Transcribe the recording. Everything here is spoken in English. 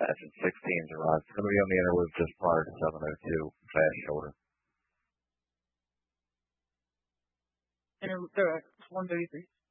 That's at 16 Gerard. It's going to be on the inner loop just prior to 702, fast shoulder. Inner loop, 133.